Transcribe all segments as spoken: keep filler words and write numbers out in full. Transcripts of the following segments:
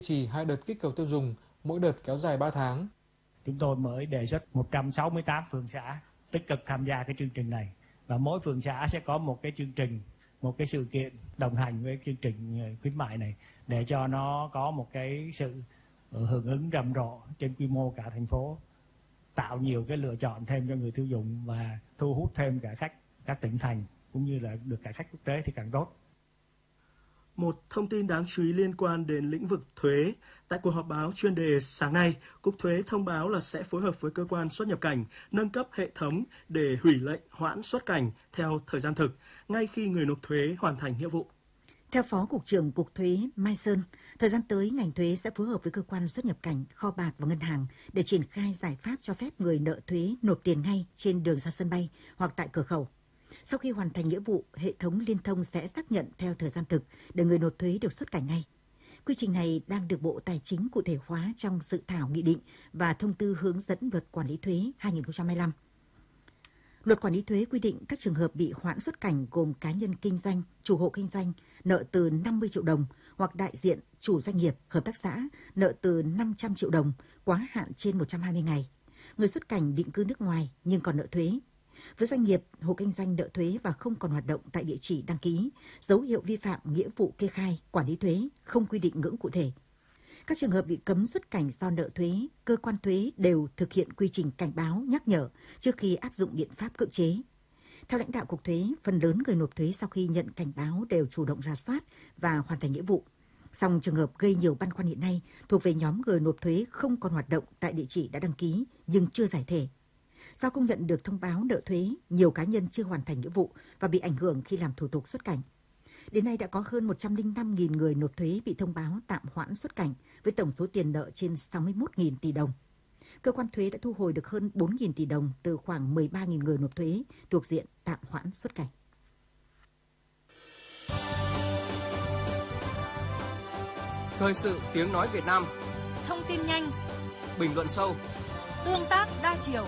Chỉ hai đợt kích cầu tiêu dùng, mỗi đợt kéo dài ba tháng. Chúng tôi mới đề xuất một trăm sáu mươi tám phường xã tích cực tham gia cái chương trình này, và mỗi phường xã sẽ có một cái chương trình, một cái sự kiện đồng hành với chương trình khuyến mại này để cho nó có một cái sự hưởng ứng rầm rộ trên quy mô cả thành phố, tạo nhiều cái lựa chọn thêm cho người tiêu dùng và thu hút thêm cả khách các tỉnh thành cũng như là được cả khách quốc tế thì càng tốt. Một thông tin đáng chú ý liên quan đến lĩnh vực thuế. Tại cuộc họp báo chuyên đề sáng nay, Cục Thuế thông báo là sẽ phối hợp với cơ quan xuất nhập cảnh nâng cấp hệ thống để hủy lệnh hoãn xuất cảnh theo thời gian thực, ngay khi người nộp thuế hoàn thành nghĩa vụ. Theo Phó Cục trưởng Cục Thuế Mai Sơn, thời gian tới ngành thuế sẽ phối hợp với cơ quan xuất nhập cảnh, kho bạc và ngân hàng để triển khai giải pháp cho phép người nợ thuế nộp tiền ngay trên đường ra sân bay hoặc tại cửa khẩu. Sau khi hoàn thành nghĩa vụ, hệ thống liên thông sẽ xác nhận theo thời gian thực để người nộp thuế được xuất cảnh ngay. Quy trình này đang được Bộ Tài chính cụ thể hóa trong dự thảo nghị định và thông tư hướng dẫn Luật Quản lý thuế hai nghìn không trăm hai mươi lăm. Luật Quản lý thuế quy định các trường hợp bị hoãn xuất cảnh gồm cá nhân kinh doanh, chủ hộ kinh doanh nợ từ năm mươi triệu đồng hoặc đại diện chủ doanh nghiệp, hợp tác xã nợ từ năm trăm triệu đồng quá hạn trên một trăm hai mươi ngày. Người xuất cảnh định cư nước ngoài nhưng còn nợ thuế. Với doanh nghiệp, hộ kinh doanh nợ thuế và không còn hoạt động tại địa chỉ đăng ký, dấu hiệu vi phạm nghĩa vụ kê khai, quản lý thuế, không quy định ngưỡng cụ thể. Các trường hợp bị cấm xuất cảnh do nợ thuế, cơ quan thuế đều thực hiện quy trình cảnh báo, nhắc nhở trước khi áp dụng biện pháp cưỡng chế. Theo lãnh đạo Cục Thuế, phần lớn người nộp thuế sau khi nhận cảnh báo đều chủ động rà soát và hoàn thành nghĩa vụ. Song trường hợp gây nhiều băn khoăn hiện nay thuộc về nhóm người nộp thuế không còn hoạt động tại địa chỉ đã đăng ký nhưng chưa giải thể. Do không nhận được thông báo nợ thuế, nhiều cá nhân chưa hoàn thành nghĩa vụ và bị ảnh hưởng khi làm thủ tục xuất cảnh. Đến nay đã có hơn một trăm lẻ năm nghìn người nộp thuế bị thông báo tạm hoãn xuất cảnh với tổng số tiền nợ trên sáu mươi mốt nghìn tỷ đồng. Cơ quan thuế đã thu hồi được hơn bốn nghìn tỷ đồng từ khoảng mười ba nghìn người nộp thuế thuộc diện tạm hoãn xuất cảnh. Thời sự tiếng nói Việt Nam. Thông tin nhanh, bình luận sâu, tương tác đa chiều.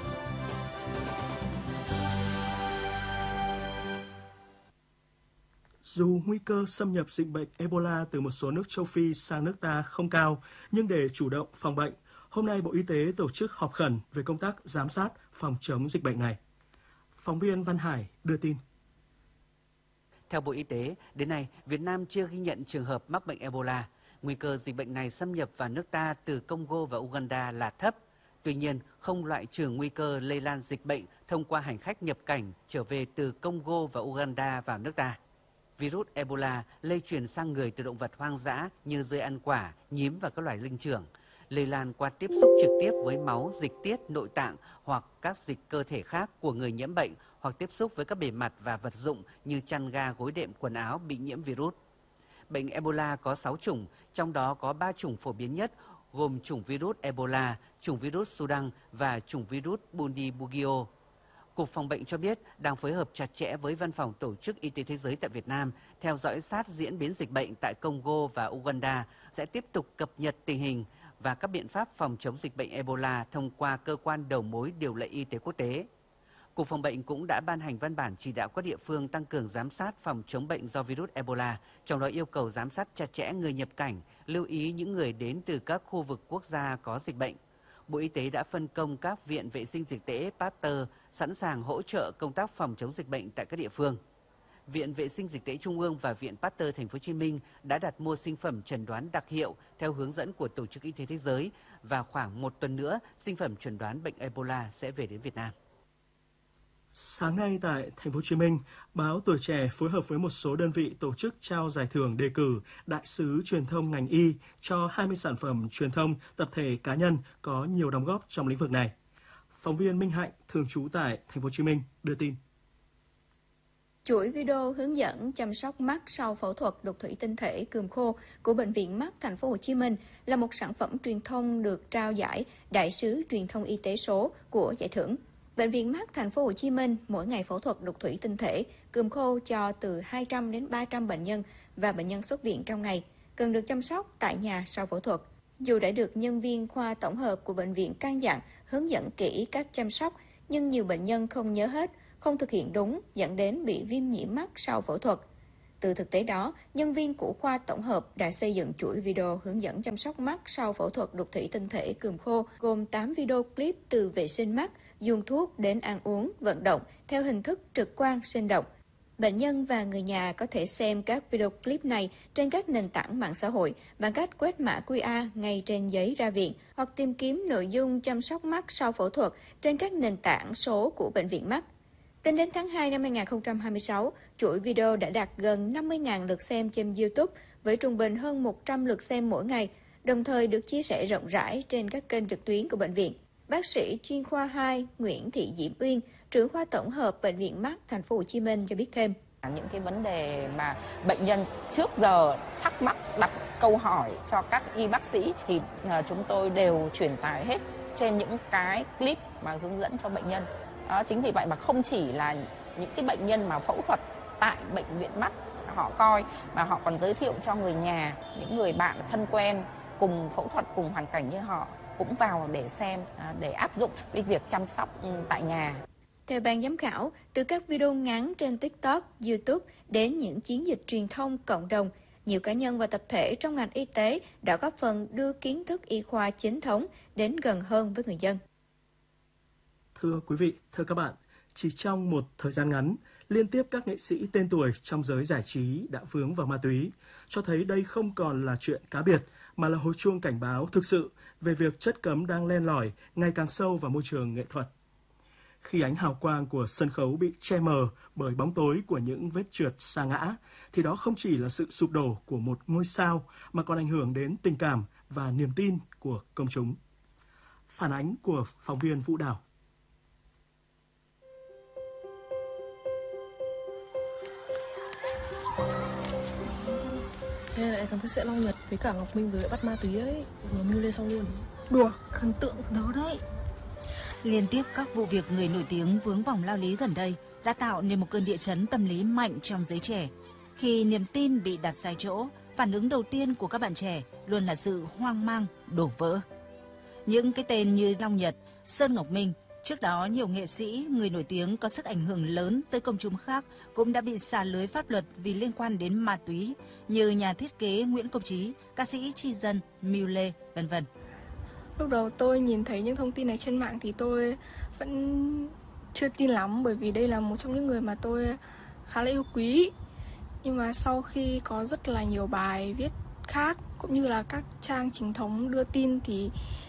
Dù nguy cơ xâm nhập dịch bệnh Ebola từ một số nước châu Phi sang nước ta không cao, nhưng để chủ động phòng bệnh, hôm nay Bộ Y tế tổ chức họp khẩn về công tác giám sát phòng chống dịch bệnh này. Phóng viên Văn Hải đưa tin. Theo Bộ Y tế, đến nay, Việt Nam chưa ghi nhận trường hợp mắc bệnh Ebola. Nguy cơ dịch bệnh này xâm nhập vào nước ta từ Congo và Uganda là thấp. Tuy nhiên, không loại trừ nguy cơ lây lan dịch bệnh thông qua hành khách nhập cảnh trở về từ Congo và Uganda vào nước ta. Virus Ebola lây truyền sang người từ động vật hoang dã như dơi ăn quả, nhím và các loài linh trưởng, lây lan qua tiếp xúc trực tiếp với máu, dịch tiết, nội tạng hoặc các dịch cơ thể khác của người nhiễm bệnh hoặc tiếp xúc với các bề mặt và vật dụng như chăn ga, gối đệm, quần áo bị nhiễm virus. Bệnh Ebola có sáu chủng, trong đó có ba chủng phổ biến nhất gồm chủng virus Ebola, chủng virus Sudan và chủng virus Bundibugyo. Cục Phòng bệnh cho biết đang phối hợp chặt chẽ với Văn phòng Tổ chức Y tế Thế giới tại Việt Nam, theo dõi sát diễn biến dịch bệnh tại Congo và Uganda, sẽ tiếp tục cập nhật tình hình và các biện pháp phòng chống dịch bệnh Ebola thông qua cơ quan đầu mối điều lệ y tế quốc tế. Cục Phòng bệnh cũng đã ban hành văn bản chỉ đạo các địa phương tăng cường giám sát phòng chống bệnh do virus Ebola, trong đó yêu cầu giám sát chặt chẽ người nhập cảnh, lưu ý những người đến từ các khu vực quốc gia có dịch bệnh. Bộ Y tế đã phân công các viện vệ sinh dịch tễ Pasteur sẵn sàng hỗ trợ công tác phòng chống dịch bệnh tại các địa phương. Viện Vệ sinh Dịch tễ Trung ương và Viện Pasteur Thành phố Hồ Chí Minh đã đặt mua sinh phẩm chẩn đoán đặc hiệu theo hướng dẫn của Tổ chức Y tế Thế giới và khoảng một tuần nữa, sinh phẩm chẩn đoán bệnh Ebola sẽ về đến Việt Nam. Sáng nay tại Thành phố Hồ Chí Minh, báo Tuổi Trẻ phối hợp với một số đơn vị tổ chức trao giải thưởng đề cử đại sứ truyền thông ngành y cho hai mươi sản phẩm truyền thông, tập thể, cá nhân có nhiều đóng góp trong lĩnh vực này. Phóng viên Minh Hạnh thường trú tại Thành phố Hồ Chí Minh đưa tin. Chuỗi video hướng dẫn chăm sóc mắt sau phẫu thuật đục thủy tinh thể cườm khô của Bệnh viện Mắt Thành phố Hồ Chí Minh là một sản phẩm truyền thông được trao giải đại sứ truyền thông y tế số của giải thưởng. Bệnh viện Mắt Thành phố Hồ Chí Minh mỗi ngày phẫu thuật đục thủy tinh thể cườm khô cho từ hai trăm đến ba trăm bệnh nhân và bệnh nhân xuất viện trong ngày cần được chăm sóc tại nhà sau phẫu thuật. Dù đã được nhân viên khoa tổng hợp của bệnh viện căn dặn hướng dẫn kỹ cách chăm sóc, nhưng nhiều bệnh nhân không nhớ hết, không thực hiện đúng dẫn đến bị viêm nhiễm mắt sau phẫu thuật. Từ thực tế đó, nhân viên của khoa tổng hợp đã xây dựng chuỗi video hướng dẫn chăm sóc mắt sau phẫu thuật đục thủy tinh thể cườm khô, gồm tám video clip từ vệ sinh mắt, dùng thuốc đến ăn uống, vận động theo hình thức trực quan sinh động. Bệnh nhân và người nhà có thể xem các video clip này trên các nền tảng mạng xã hội bằng cách quét mã quy rờ ngay trên giấy ra viện hoặc tìm kiếm nội dung chăm sóc mắt sau phẫu thuật trên các nền tảng số của Bệnh viện Mắt. Tính đến tháng hai năm hai nghìn không trăm hai mươi sáu, chuỗi video đã đạt gần năm mươi nghìn lượt xem trên YouTube với trung bình hơn một trăm lượt xem mỗi ngày, đồng thời được chia sẻ rộng rãi trên các kênh trực tuyến của bệnh viện. Bác sĩ chuyên khoa hai Nguyễn Thị Diễm Uyên, trưởng khoa tổng hợp Bệnh viện Mắt Thành phố Hồ Chí Minh cho biết thêm. Những cái vấn đề mà bệnh nhân trước giờ thắc mắc đặt câu hỏi cho các y bác sĩ thì chúng tôi đều truyền tải hết trên những cái clip mà hướng dẫn cho bệnh nhân. Đó, chính vì vậy mà không chỉ là những cái bệnh nhân mà phẫu thuật tại bệnh viện mắt họ coi, mà họ còn giới thiệu cho người nhà, những người bạn thân quen cùng phẫu thuật, cùng hoàn cảnh như họ cũng vào để xem, để áp dụng cái việc chăm sóc tại nhà. Theo ban giám khảo, từ các video ngắn trên TikTok, YouTube đến những chiến dịch truyền thông cộng đồng, nhiều cá nhân và tập thể trong ngành y tế đã góp phần đưa kiến thức y khoa chính thống đến gần hơn với người dân. Thưa quý vị, thưa các bạn, chỉ trong một thời gian ngắn, liên tiếp các nghệ sĩ tên tuổi trong giới giải trí đã vướng vào ma túy, cho thấy đây không còn là chuyện cá biệt, mà là hồi chuông cảnh báo thực sự về việc chất cấm đang len lỏi ngày càng sâu vào môi trường nghệ thuật. Khi ánh hào quang của sân khấu bị che mờ bởi bóng tối của những vết trượt sa ngã, thì đó không chỉ là sự sụp đổ của một ngôi sao, mà còn ảnh hưởng đến tình cảm và niềm tin của công chúng. Phản ánh của phóng viên Vũ Đào. Hay lại thằng sẽ Long Nhật với cả Ngọc Minh vừa bắt ma túy ấy, vừa mưu lên xong luôn. Đùa, thần tượng đó đấy. Liên tiếp các vụ việc người nổi tiếng vướng vòng lao lý gần đây đã tạo nên một cơn địa chấn tâm lý mạnh trong giới trẻ. Khi niềm tin bị đặt sai chỗ, phản ứng đầu tiên của các bạn trẻ luôn là sự hoang mang, đổ vỡ. Những cái tên như Long Nhật, Sơn Ngọc Minh, trước đó nhiều nghệ sĩ, người nổi tiếng có sức ảnh hưởng lớn tới công chúng khác cũng đã bị xà lưới pháp luật vì liên quan đến ma túy, như nhà thiết kế Nguyễn Công Trí, ca sĩ Tri Dân, Miu Lê, vân vân. Lúc đầu tôi nhìn thấy những thông tin này trên mạng thì tôi vẫn chưa tin lắm, bởi vì đây là một trong những người mà tôi khá là yêu quý. Nhưng mà sau khi có rất là nhiều bài viết khác cũng như là các trang chính thống đưa tin thì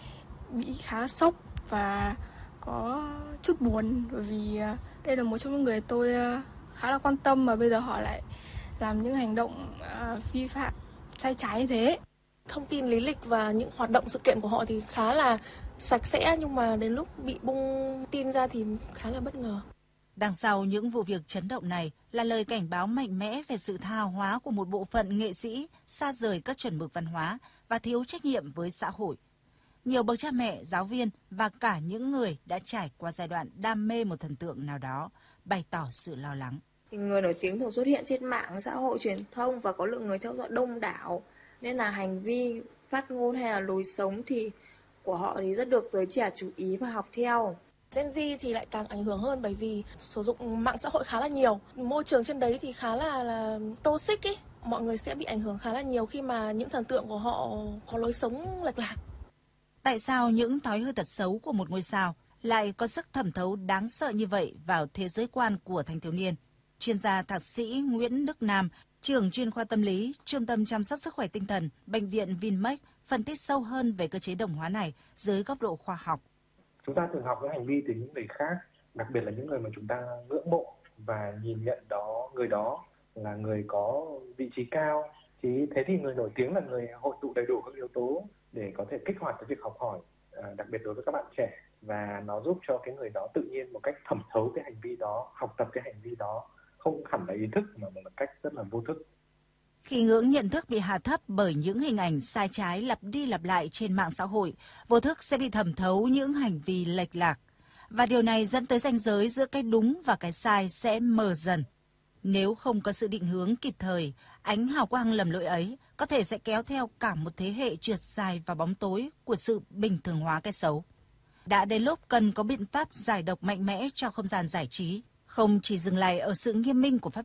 bị khá sốc và có chút buồn, bởi vì đây là một trong những người tôi khá là quan tâm mà bây giờ họ lại làm những hành động uh, vi phạm sai trái như thế. Thông tin lý lịch và những hoạt động sự kiện của họ thì khá là sạch sẽ, nhưng mà đến lúc bị bung tin ra thì khá là bất ngờ. Đằng sau những vụ việc chấn động này là lời cảnh báo mạnh mẽ về sự tha hóa của một bộ phận nghệ sĩ xa rời các chuẩn mực văn hóa và thiếu trách nhiệm với xã hội. Nhiều bậc cha mẹ, giáo viên và cả những người đã trải qua giai đoạn đam mê một thần tượng nào đó bày tỏ sự lo lắng. Người nổi tiếng thường xuất hiện trên mạng xã hội truyền thông và có lượng người theo dõi đông đảo, nên là hành vi, phát ngôn hay là lối sống thì của họ thì rất được giới trẻ chú ý và học theo. Gen Z thì lại càng ảnh hưởng hơn, bởi vì sử dụng mạng xã hội khá là nhiều. Môi trường trên đấy thì khá là, là toxic ý. Mọi người sẽ bị ảnh hưởng khá là nhiều khi mà những thần tượng của họ có lối sống lệch lạc. Tại sao những thói hư tật xấu của một ngôi sao lại có sức thẩm thấu đáng sợ như vậy vào thế giới quan của thanh thiếu niên? Chuyên gia thạc sĩ Nguyễn Đức Nam, trưởng chuyên khoa tâm lý, Trung tâm chăm sóc sức khỏe tinh thần, Bệnh viện Vinmec phân tích sâu hơn về cơ chế đồng hóa này dưới góc độ khoa học. Chúng ta thường học những hành vi từ những người khác, đặc biệt là những người mà chúng ta ngưỡng mộ và nhìn nhận đó người đó là người có vị trí cao. Thì thế thì người nổi tiếng là người hội tụ đầy đủ các yếu tố để có thể kích hoạt cái việc học hỏi, đặc biệt đối với các bạn trẻ, và nó giúp cho cái người đó tự nhiên một cách thẩm thấu cái hành vi đó, học tập cái hành vi đó, không hẳn là ý thức mà một cách rất là vô thức. Khi ngưỡng nhận thức bị hạ thấp bởi những hình ảnh sai trái lặp đi lặp lại trên mạng xã hội, vô thức sẽ bị thẩm thấu những hành vi lệch lạc. Và điều này dẫn tới ranh giới giữa cái đúng và cái sai sẽ mờ dần. Nếu không có sự định hướng kịp thời, ánh hào quang lầm lỗi ấy có thể sẽ kéo theo cả một thế hệ trượt dài vào bóng tối của sự bình thường hóa cái xấu. Đã đến lúc cần có biện pháp giải độc mạnh mẽ cho không gian giải trí, không chỉ dừng lại ở sự nghiêm minh của pháp luật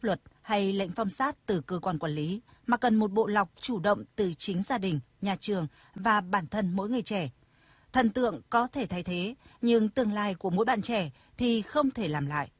hay lệnh phong sát từ cơ quan quản lý, mà cần một bộ lọc chủ động từ chính gia đình, nhà trường và bản thân mỗi người trẻ. Thần tượng có thể thay thế, nhưng tương lai của mỗi bạn trẻ thì không thể làm lại.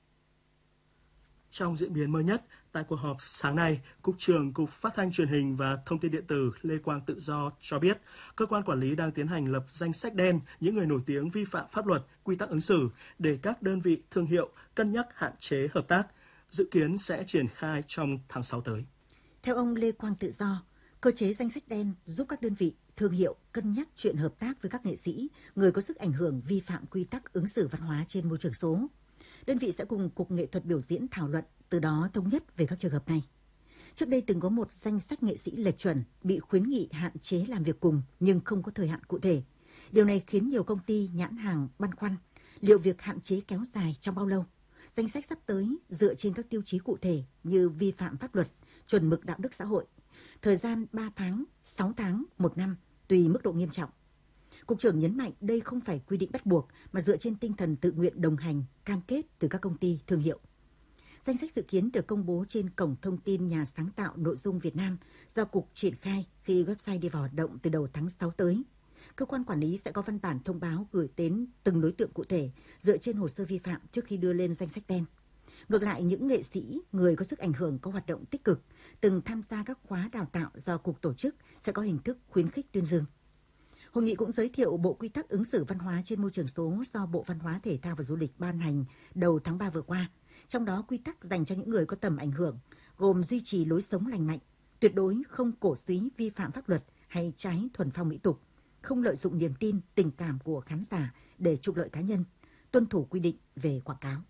Trong diễn biến mới nhất, tại cuộc họp sáng nay, Cục trưởng Cục Phát thanh Truyền hình và Thông tin Điện tử Lê Quang Tự Do cho biết, cơ quan quản lý đang tiến hành lập danh sách đen những người nổi tiếng vi phạm pháp luật, quy tắc ứng xử để các đơn vị thương hiệu cân nhắc hạn chế hợp tác, dự kiến sẽ triển khai trong tháng sáu tới. Theo ông Lê Quang Tự Do, cơ chế danh sách đen giúp các đơn vị thương hiệu cân nhắc chuyện hợp tác với các nghệ sĩ, người có sức ảnh hưởng vi phạm quy tắc ứng xử văn hóa trên môi trường số. Đơn vị sẽ cùng Cục Nghệ thuật biểu diễn thảo luận, từ đó thống nhất về các trường hợp này. Trước đây từng có một danh sách nghệ sĩ lệch chuẩn bị khuyến nghị hạn chế làm việc cùng nhưng không có thời hạn cụ thể. Điều này khiến nhiều công ty nhãn hàng băn khoăn liệu việc hạn chế kéo dài trong bao lâu. Danh sách sắp tới dựa trên các tiêu chí cụ thể như vi phạm pháp luật, chuẩn mực đạo đức xã hội. Thời gian ba tháng, sáu tháng, một năm, tùy mức độ nghiêm trọng. Cục trưởng nhấn mạnh đây không phải quy định bắt buộc mà dựa trên tinh thần tự nguyện đồng hành, cam kết từ các công ty thương hiệu. Danh sách dự kiến được công bố trên cổng thông tin nhà sáng tạo nội dung Việt Nam do Cục triển khai khi website đi vào hoạt động từ đầu tháng sáu tới. Cơ quan quản lý sẽ có văn bản thông báo gửi đến từng đối tượng cụ thể dựa trên hồ sơ vi phạm trước khi đưa lên danh sách đen. Ngược lại, những nghệ sĩ, người có sức ảnh hưởng có hoạt động tích cực, từng tham gia các khóa đào tạo do Cục tổ chức sẽ có hình thức khuyến khích tuyên dương. Hội nghị cũng giới thiệu Bộ Quy tắc ứng xử văn hóa trên môi trường số do Bộ Văn hóa Thể thao và Du lịch ban hành đầu tháng ba vừa qua. Trong đó, quy tắc dành cho những người có tầm ảnh hưởng gồm duy trì lối sống lành mạnh, tuyệt đối không cổ suý vi phạm pháp luật hay trái thuần phong mỹ tục, không lợi dụng niềm tin, tình cảm của khán giả để trục lợi cá nhân, tuân thủ quy định về quảng cáo.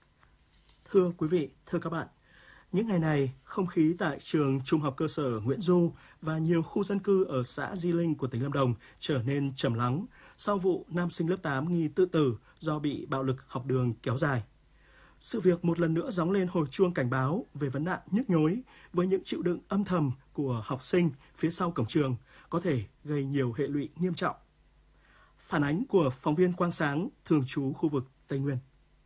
Thưa quý vị, thưa các bạn, những ngày này, không khí tại trường Trung học cơ sở Nguyễn Du và nhiều khu dân cư ở xã Di Linh của tỉnh Lâm Đồng trở nên trầm lắng sau vụ nam sinh lớp tám nghi tự tử do bị bạo lực học đường kéo dài. Sự việc một lần nữa gióng lên hồi chuông cảnh báo về vấn nạn nhức nhối với những chịu đựng âm thầm của học sinh phía sau cổng trường có thể gây nhiều hệ lụy nghiêm trọng. Phản ánh của phóng viên Quang Sáng, thường trú khu vực Tây Nguyên.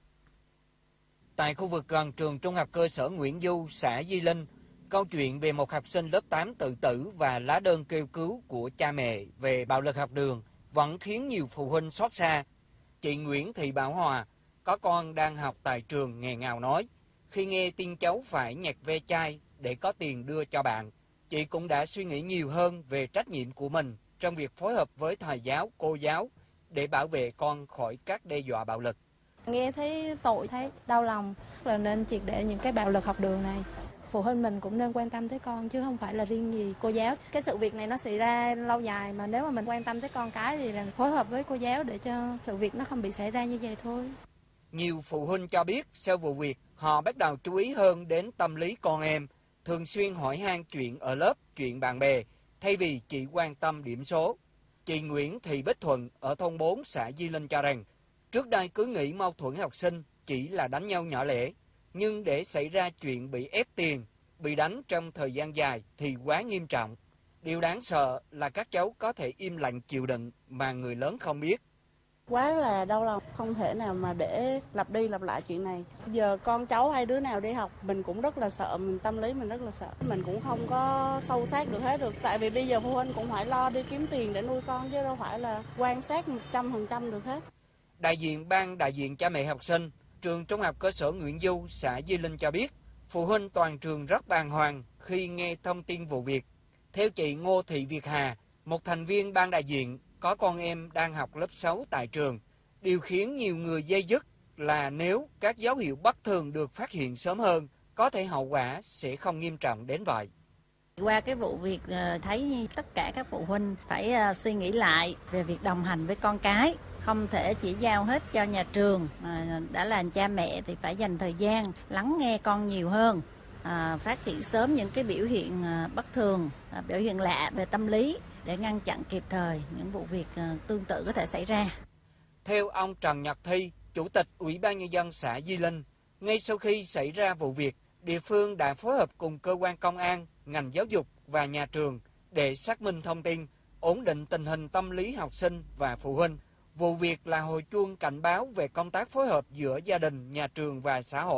Tại khu vực gần trường Trung học cơ sở Nguyễn Du, xã Di Linh, câu chuyện về một học sinh lớp tám tự tử và lá đơn kêu cứu của cha mẹ về bạo lực học đường vẫn khiến nhiều phụ huynh xót xa. Chị Nguyễn Thị Bảo Hòa, có con đang học tại trường, nghẹn ngào nói, khi nghe tin cháu phải nhặt ve chai để có tiền đưa cho bạn, chị cũng đã suy nghĩ nhiều hơn về trách nhiệm của mình trong việc phối hợp với thầy giáo, cô giáo để bảo vệ con khỏi các đe dọa bạo lực. Nghe thấy tội, thấy đau lòng, là nên triệt để những cái bạo lực học đường này. Phụ huynh mình cũng nên quan tâm tới con chứ không phải là riêng gì cô giáo. Cái sự việc này nó xảy ra lâu dài mà nếu mà mình quan tâm tới con cái thì là phối hợp với cô giáo để cho sự việc nó không bị xảy ra như vậy thôi. Nhiều phụ huynh cho biết sau vụ việc họ bắt đầu chú ý hơn đến tâm lý con em, thường xuyên hỏi han chuyện ở lớp, chuyện bạn bè thay vì chỉ quan tâm điểm số. Chị Nguyễn Thị Bích Thuận ở thôn bốn xã Di Linh cho rằng trước đây cứ nghĩ mâu thuẫn học sinh chỉ là đánh nhau nhỏ lẻ, nhưng để xảy ra chuyện bị ép tiền, bị đánh trong thời gian dài thì quá nghiêm trọng. Điều đáng sợ là các cháu có thể im lặng chịu đựng mà người lớn không biết. Quá là đau lòng, không thể nào mà để lặp đi lặp lại chuyện này. Giờ con cháu hay đứa nào đi học, mình cũng rất là sợ, mình tâm lý mình rất là sợ. Mình cũng không có sâu sát được hết được, tại vì bây giờ phụ huynh cũng phải lo đi kiếm tiền để nuôi con chứ đâu phải là quan sát một trăm phần trăm được hết. Đại diện ban đại diện cha mẹ học sinh, trường Trung học cơ sở Nguyễn Du, xã Di Linh cho biết, phụ huynh toàn trường rất bàng hoàng khi nghe thông tin vụ việc. Theo chị Ngô Thị Việt Hà, một thành viên ban đại diện, có con em đang học lớp sáu tại trường. Điều khiến nhiều người day dứt là nếu các dấu hiệu bất thường được phát hiện sớm hơn, có thể hậu quả sẽ không nghiêm trọng đến vậy. Qua cái vụ việc thấy tất cả các phụ huynh phải suy nghĩ lại về việc đồng hành với con cái. Không thể chỉ giao hết cho nhà trường, đã là cha mẹ thì phải dành thời gian lắng nghe con nhiều hơn, phát hiện sớm những cái biểu hiện bất thường, biểu hiện lạ về tâm lý để ngăn chặn kịp thời những vụ việc tương tự có thể xảy ra. Theo ông Trần Nhật Thi, Chủ tịch Ủy ban Nhân dân xã Di Linh, ngay sau khi xảy ra vụ việc, địa phương đã phối hợp cùng cơ quan công an, ngành giáo dục và nhà trường để xác minh thông tin, ổn định tình hình tâm lý học sinh và phụ huynh. Vụ việc là hồi chuông cảnh báo về công tác phối hợp giữa gia đình, nhà trường và xã hội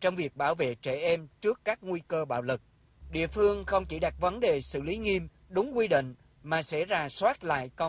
trong việc bảo vệ trẻ em trước các nguy cơ bạo lực. Địa phương không chỉ đặt vấn đề xử lý nghiêm, đúng quy định, mà sẽ rà soát lại công